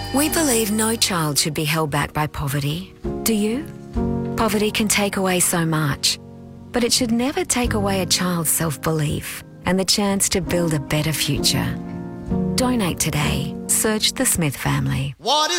We believe no child should be held back by poverty. Do you? Poverty can take away so much, but it should never take away a child's self-belief and the chance to build a better future. Donate today. Search the Smith family. What is